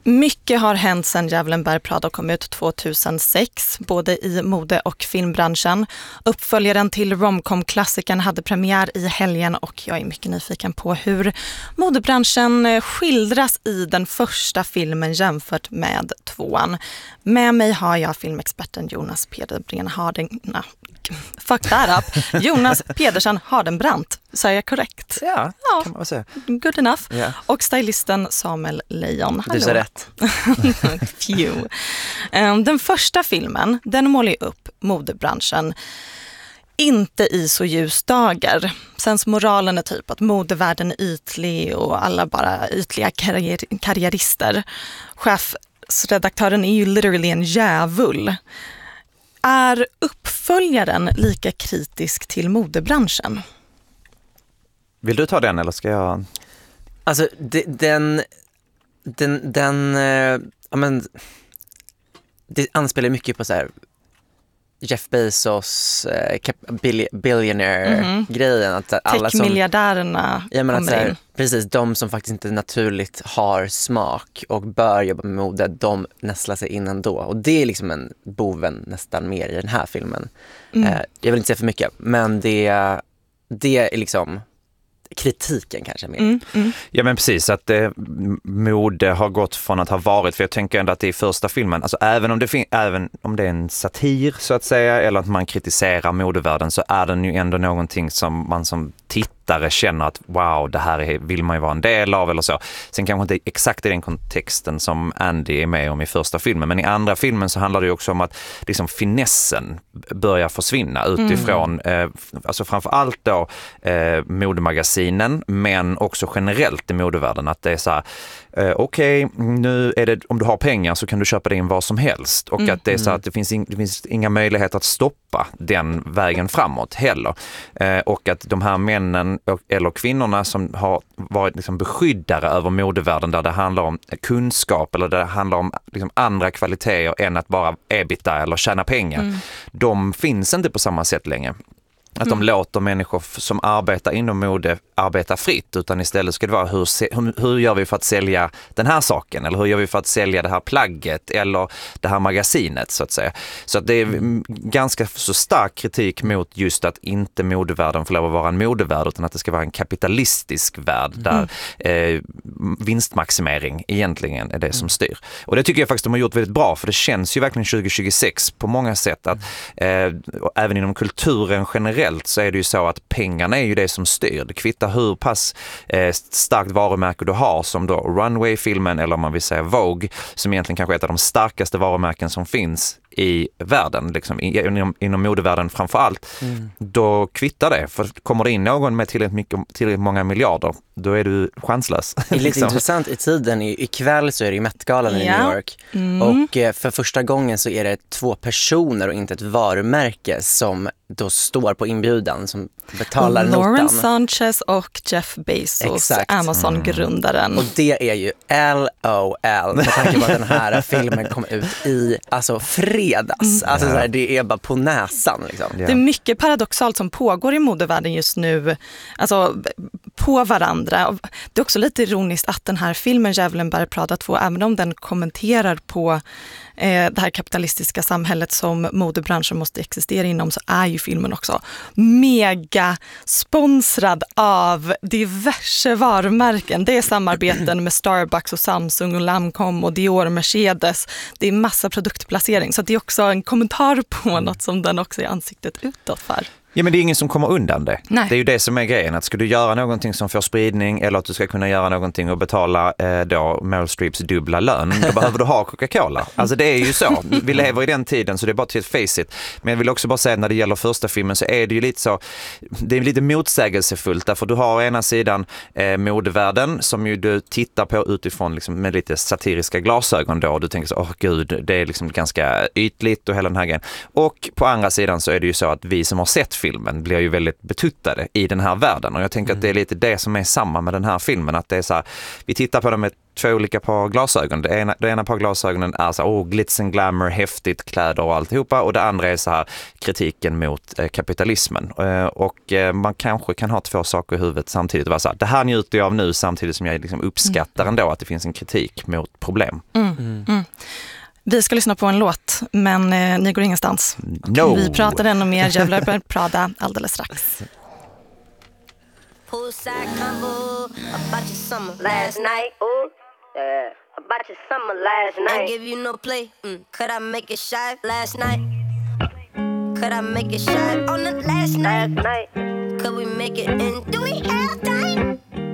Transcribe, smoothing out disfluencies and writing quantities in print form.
Mycket har hänt sedan Djävulen bär Prada kom ut 2006, både i mode- och filmbranschen. Uppföljaren till romcom-klassikern hade premiär i helgen och jag är mycket nyfiken på hur modebranschen skildras i den första filmen jämfört med tvåan. Med mig har jag filmexperten Jonas Pedersen Jonas Pedersen Hardenbrandt. Säger jag korrekt? Ja, kan man väl säga. Good enough. Yeah. Och stylisten Samuel Lejon. Hallå. Du sa rätt. Den första filmen, den målar upp modebranschen inte i så ljus dagar. Sens moralen är typ att modevärlden är ytlig och alla bara ytliga karriärister. Chefredaktören är ju literally en djävul. Är uppföljaren lika kritisk till modebranschen? Vill du ta den eller ska jag? Alltså det anspelar mycket på så här Jeff Bezos billionaire-grejen. Att alla Tech-miljardärerna kommer in. Precis, de som faktiskt inte naturligt har smak och bör jobba med mode, de nästlar sig in ändå. Och det är liksom en boven nästan mer i den här filmen. Jag vill inte säga för mycket, men det är liksom kritiken kanske mer. Ja men precis, att mode har gått från att ha varit, för jag tänker ändå att det är första filmen, alltså även om det är en satir så att säga, eller att man kritiserar modevärlden, så är den ju ändå någonting som man som tittare känner att wow, det här vill man ju vara en del av eller så. Sen kanske inte exakt i den kontexten som Andy är med om i första filmen, men i andra filmen så handlar det ju också om att liksom finessen börjar försvinna utifrån, alltså framförallt då modemagasinen, men också generellt i modevärlden, att det är så här, okej, nu är det, om du har pengar så kan du köpa det in vad som helst, och att det är så att det finns inga möjligheter att stoppa den vägen framåt heller, och att de här männen eller kvinnorna som har varit liksom beskyddare över modevärlden, där det handlar om kunskap eller där det handlar om liksom andra kvaliteter än att bara ebita eller tjäna pengar, de finns inte på samma sätt längre. Att de låter människor som arbetar inom mode arbeta fritt, utan istället ska det vara hur gör vi för att sälja den här saken, eller hur gör vi för att sälja det här plagget eller det här magasinet så att säga. Så att det är ganska så stark kritik mot just att inte modevärlden får lov att vara en modevärld, utan att det ska vara en kapitalistisk värld där vinstmaximering egentligen är det som styr. Och det tycker jag faktiskt de har gjort väldigt bra, för det känns ju verkligen 2026 på många sätt att även inom kulturen generellt så är det ju så att pengarna är ju det som styr. Det kvittar hur pass starkt varumärke du har, som då Runway-filmen eller om man vill säga Vogue, som egentligen kanske är ett av de starkaste varumärken som finns i världen, liksom, inom modevärlden framför allt. Då kvittar det, för kommer det in någon med tillräckligt många miljarder, då är du chanslös. Det är lite intressant i tiden, ikväll så är det ju Met-galan i New York, och för första gången så är det 2 personer och inte ett varumärke som då står på inbjudan, som betalar notan. Lauren Sanchez och Jeff Bezos, Amazon-grundaren. Och det är ju LOL, med tanke på att den här filmen kom ut i fredags. Alltså så här, det är bara på näsan liksom. Det är mycket paradoxalt som pågår i modevärlden just nu, alltså på varandra. Det är också lite ironiskt att den här filmen Djävulen bär Prada 2, även om den kommenterar på det här kapitalistiska samhället som modebranschen måste existera inom, så är ju filmen också mega sponsrad av diverse varumärken. Det är samarbeten med Starbucks och Samsung och Lancome och Dior och Mercedes. Det är massa produktplacering, så det är också en kommentar på något som den också är ansiktet utåt för. Ja, men det är ingen som kommer undan det. Nej. Det är ju det som är grejen. Att ska du göra någonting som får spridning, eller att du ska kunna göra någonting och betala då Meryl Streeps dubbla lön, då behöver du ha Coca-Cola. Alltså det är ju så. Vi lever i den tiden, så det är bara till ett face it. Men jag vill också bara säga att när det gäller första filmen så är det ju lite så, det är lite motsägelsefullt, därför du har å ena sidan modevärlden som ju du tittar på utifrån liksom, med lite satiriska glasögon då, och du tänker så, gud, det är liksom ganska ytligt och hela den här grejen. Och på andra sidan så är det ju så att vi som har sett filmen blir ju väldigt betuttade i den här världen, och jag tänker att det är lite det som är samma med den här filmen, att det är så här, vi tittar på den med två olika par glasögon. Det ena par glasögonen är så här, glitz and glamour, häftigt, kläder och alltihopa. Och det andra är så här, kritiken mot kapitalismen. Och man kanske kan ha två saker i huvudet samtidigt. Och vara så här, det här njuter jag av nu samtidigt som jag liksom uppskattar ändå att det finns en kritik mot problem. Vi ska lyssna på en låt, men ni går ingenstans. No. Vi pratar ännu mer Djävlar bär Prada alldeles strax. Poolside combo about your summer last night. Ooh, yeah. About your summer last night. I give you no play. Could I make it shy last night? Could I make it shy on the last night? Could we make it in? Do we have time?